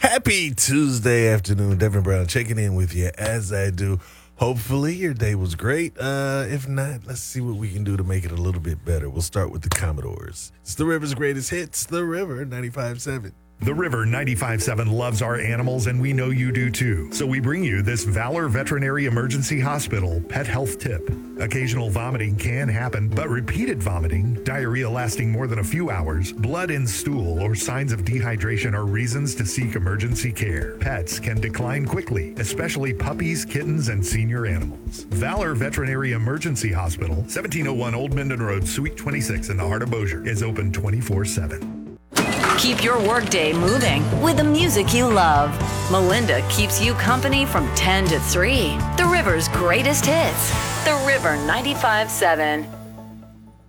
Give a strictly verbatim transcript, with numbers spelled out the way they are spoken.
Happy Tuesday afternoon. Devin Brown checking in with you as I do. Hopefully your day was great. Uh, if not, let's see what we can do to make it a little bit better. We'll start with the Commodores. It's the River's greatest hits, The River ninety-five point seven. The River ninety-five point seven loves our animals, and we know you do too. So we bring you this Valor Veterinary Emergency Hospital pet health tip. Occasional vomiting can happen, but repeated vomiting, diarrhea lasting more than a few hours, blood in stool, or signs of dehydration are reasons to seek emergency care. Pets can decline quickly, especially puppies, kittens, and senior animals. Valor Veterinary Emergency Hospital, seventeen oh one Old Minden Road, Suite twenty-six in the heart of Bossier, is open twenty-four seven. Keep your workday moving with the music you love. Melinda keeps you company from ten to three. The River's greatest hits. The River ninety-five point seven.